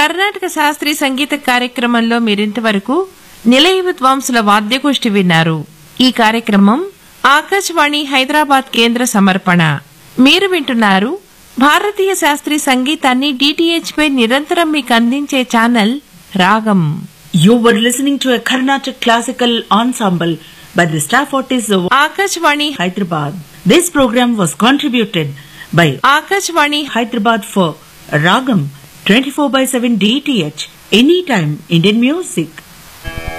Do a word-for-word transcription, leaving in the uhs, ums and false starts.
కర్ణాటక శాస్త్రీయ సంగీత కార్యక్రమంలో మీరింతవరకు నిలయ విద్వాంసుల వాద్యగోష్ఠి విన్నారు. ఈ కార్యక్రమం ఆకాశవాణి హైదరాబాద్ కేంద్ర సమర్పణ. మీరు వింటున్నారు భారతీయ శాస్త్రీయ సంగీతాన్ని డిటిహెచ్ పై నిరంతరం మీకు అందించే ఛానల్ రాగం. You were listening to a Carnatic classical ensemble by the staff artists of Akashvani Hyderabad. This program was contributed by Akashvani Hyderabad for Ragam twenty-four by seven D T H. Anytime Indian music.